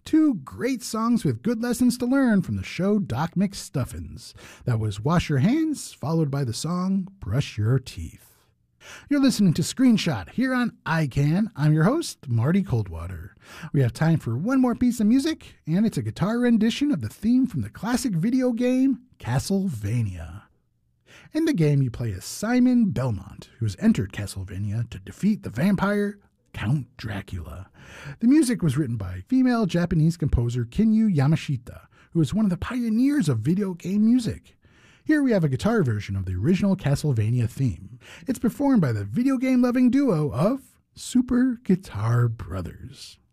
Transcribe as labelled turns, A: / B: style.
A: Two great songs with good lessons to learn from the show Doc McStuffins. That was Wash Your Hands, followed by the song Brush Your Teeth. You're listening to Screenshot here on iCan. I'm your host, Marty Coldwater. We have time for one more piece of music, and it's a guitar rendition of the theme from the classic video game, Castlevania. In the game, you play as Simon Belmont, who has entered Castlevania to defeat the vampire Count Dracula. The music was written by female Japanese composer Kinyu Yamashita, who is one of the pioneers of video game music. Here we have a guitar version of the original Castlevania theme. It's performed by the video game-loving duo of Super Guitar Brothers.